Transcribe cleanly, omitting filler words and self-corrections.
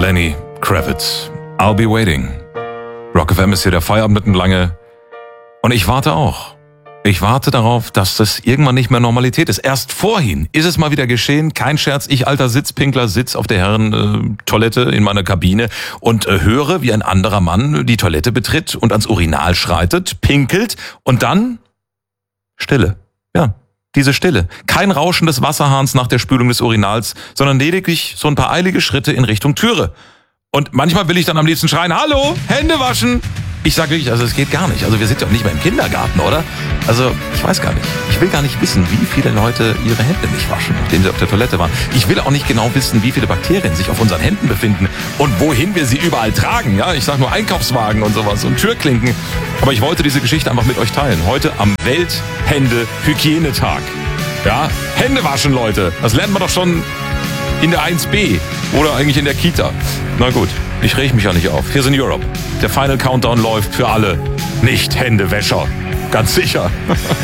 Lenny Kravitz. I'll be waiting. Rock FM ist hier der Feierabend mit Lange. Und ich warte auch. Ich warte darauf, dass das irgendwann nicht mehr Normalität ist. Erst vorhin ist es mal wieder geschehen. Kein Scherz, ich alter Sitzpinkler sitz auf der Herren-Toilette in meiner Kabine und höre, wie ein anderer Mann die Toilette betritt und ans Urinal schreitet, pinkelt und dann Stille. Ja, diese Stille. Kein Rauschen des Wasserhahns nach der Spülung des Urinals, sondern lediglich so ein paar eilige Schritte in Richtung Türe. Und manchmal will ich dann am liebsten schreien, hallo, Hände waschen. Ich sage wirklich, also es geht gar nicht. Also wir sind ja auch nicht mehr im Kindergarten, oder? Also ich weiß gar nicht. Ich will gar nicht wissen, wie viele Leute ihre Hände nicht waschen, nachdem sie auf der Toilette waren. Ich will auch nicht genau wissen, wie viele Bakterien sich auf unseren Händen befinden und wohin wir sie überall tragen. Ja, ich sage nur Einkaufswagen und sowas und Türklinken. Aber ich wollte diese Geschichte einfach mit euch teilen. Heute am Welthände-Hygienetag. Ja, Hände waschen, Leute. Das lernt man doch schon in der 1b oder eigentlich in der Kita. Na gut, ich reg mich ja nicht auf. Hier sind Europe. Der Final Countdown läuft für alle Nicht-Händewäscher. Ganz sicher.